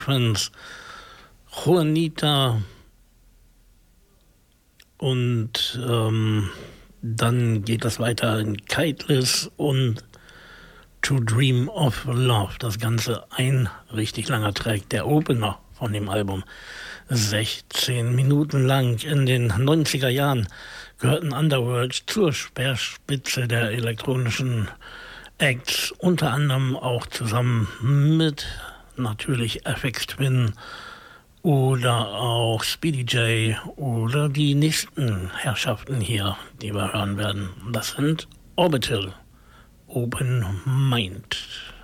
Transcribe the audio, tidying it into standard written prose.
Prince, Juanita und dann geht es weiter in Kiteless und To Dream of Love. Das Ganze ein richtig langer Track, der Opener von dem Album. 16 Minuten lang in den 90er Jahren gehörten Underworld zur Speerspitze der elektronischen Acts, unter anderem auch zusammen mit natürlich FX Twin oder auch Speedy J oder die nächsten Herrschaften hier, die wir hören werden. Das sind Orbital, Open Mind.